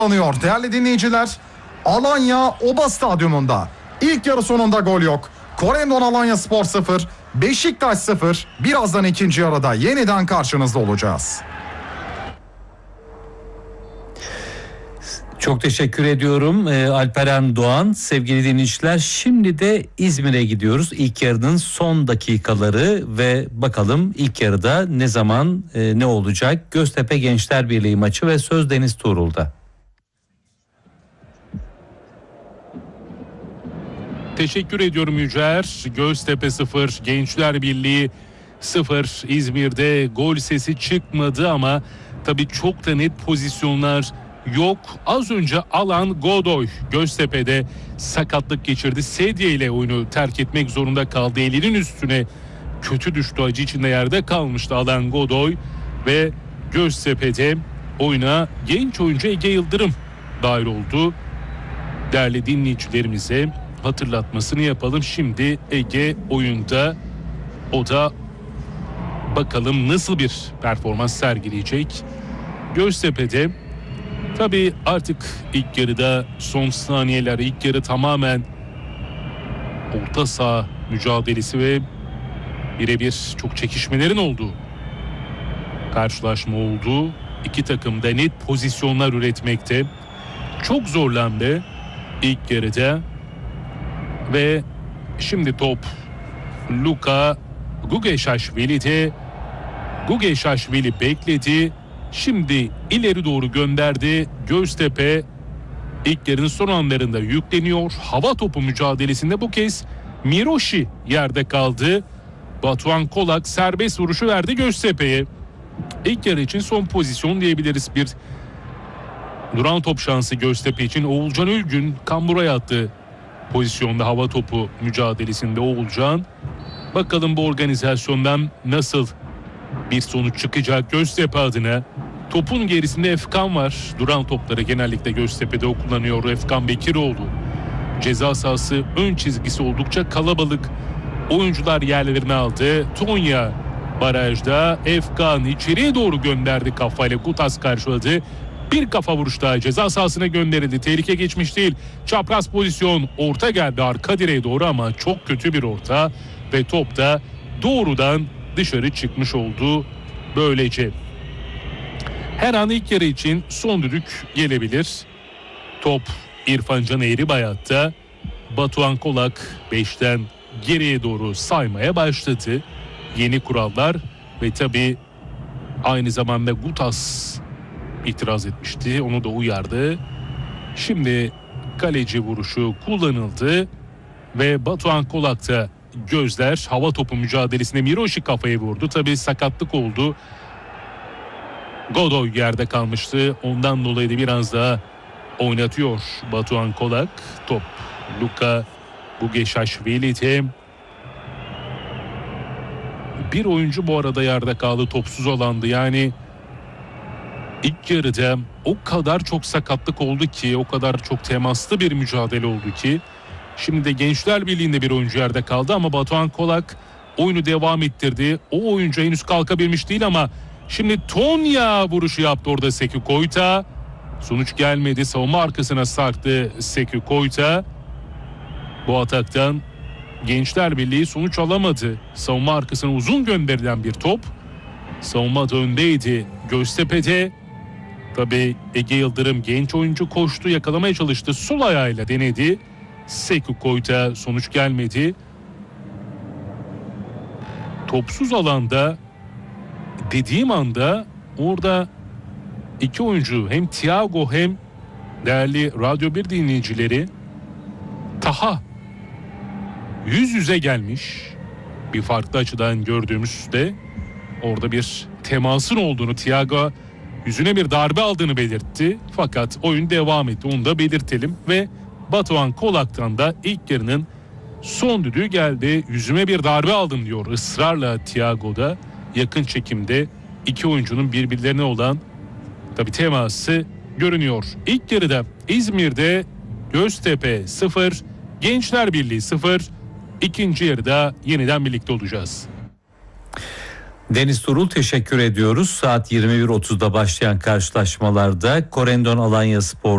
anıyor. Değerli dinleyiciler, Alanya Oba Stadyumunda ilk yarı sonunda gol yok. Corendon Alanyaspor 0, Beşiktaş 0. Birazdan ikinci yarıda yeniden karşınızda olacağız. Çok teşekkür ediyorum Alperen Doğan. Sevgili dinleyiciler, şimdi de İzmir'e gidiyoruz. İlk yarının son dakikaları ve bakalım ilk yarıda ne zaman ne olacak? Göztepe Gençler Birliği maçı ve söz Deniz Tuğrul'da. Teşekkür ediyorum Yücer. Göztepe 0, Gençler Birliği 0. İzmir'de gol sesi çıkmadı ama tabii çok da net pozisyonlar yok. Az önce Alan Godoy Göztepe'de sakatlık geçirdi. Sedye ile oyunu terk etmek zorunda kaldı. Elinin üstüne kötü düştü. Acı içinde yerde kalmıştı Alan Godoy ve Göztepe'de oyuna genç oyuncu Ege Yıldırım dahil oldu. Değerli dinleyicilerimize hatırlatmasını yapalım. Şimdi Ege oyunda, o da bakalım nasıl bir performans sergileyecek. Göztepe'de tabii artık ilk yarıda son saniyeler, ilk yarı tamamen orta saha mücadelesi ve birebir çok çekişmelerin olduğu karşılaşma oldu. İki takım da net pozisyonlar üretmekte. Çok zorlandı ilk yarıda ve şimdi top Luka Gugeşaşvili'de. Gugeşaşvili bekledi. Şimdi ileri doğru gönderdi. Göztepe ilk yarının son anlarında yükleniyor. Hava topu mücadelesinde bu kez Miroşi yerde kaldı. Batuhan Kolak serbest vuruşu verdi Göztepe'ye. İlk yarı için son pozisyon diyebiliriz. Bir duran top şansı Göztepe için. Oğulcan Ülgün kamburaya attı pozisyonda hava topu mücadelesinde Oğulcan. Bakalım bu organizasyondan nasıl bir sonuç çıkacak Göztepe adına. Topun gerisinde Efkan var. Duran topları genellikle Göztepe'de o kullanıyor. Efkan Bekiroğlu. Ceza sahası ön çizgisi oldukça kalabalık. Oyuncular yerlerini aldı. Tonya barajda. Efkan içeriye doğru gönderdi kafayla. Gutas karşıladı. Bir kafa vuruş daha ceza sahasına gönderildi. Tehlike geçmiş değil. Çapraz pozisyon, orta geldi arka direğe doğru ama çok kötü bir orta. Ve top da doğrudan dışarı çıkmış oldu böylece. Her an ilk yarı için son düdük gelebilir. Top İrfan Can Eğribayat'ta. Batuhan Kolak 5'ten geriye doğru saymaya başladı. Yeni kurallar ve tabii aynı zamanda Gutas itiraz etmişti. Onu da uyardı. Şimdi kaleci vuruşu kullanıldı ve Batuhan Kolak'ta gözler hava topu mücadelesinde Miroşi kafaya vurdu. Tabii sakatlık oldu. Godoy yerde kalmıştı. Ondan dolayı da biraz daha oynatıyor Batuhan Kolak. Top Luka Gugeşaşvili'de. Bir oyuncu bu arada yerde kaldı. Topsuz alandı. Yani ilk yarıda o kadar çok sakatlık oldu ki, o kadar çok temaslı bir mücadele oldu ki. Şimdi de Gençler Birliği'nde bir oyuncu yerde kaldı ama Batuhan Kolak oyunu devam ettirdi. O oyuncu henüz kalkabilmiş değil ama şimdi Tonya vuruşu yaptı orada Sekü Koyta. Sonuç gelmedi. Savunma arkasına sarktı Sekü Koyta. Bu ataktan Gençler Birliği sonuç alamadı. Savunma arkasına uzun gönderilen bir top. Savunma da öndeydi Göztepe'de. Tabii Ege Yıldırım genç oyuncu koştu, yakalamaya çalıştı. Sol ayağıyla denedi. Sekü Koyta sonuç gelmedi. Topsuz alanda dediğim anda orada iki oyuncu, hem Thiago hem değerli Radyo 1 dinleyicileri, Taha yüz yüze gelmiş. Bir farklı açıdan gördüğümüzde orada bir temasın olduğunu, Thiago yüzüne bir darbe aldığını belirtti. Fakat oyun devam etti, onu da belirtelim. Ve Batuhan Kolak'tan da ilk yarının son düdüğü geldi. Yüzüme bir darbe aldım diyor ısrarla Thiago'da. Yakın çekimde iki oyuncunun birbirlerine olan tabii teması görünüyor. İlk yarıda İzmir'de Göztepe 0, Gençler Birliği 0. İkinci yarıda yeniden birlikte olacağız. Deniz Tuğrul, teşekkür ediyoruz. Saat 21.30'da başlayan karşılaşmalarda Corendon Alanyaspor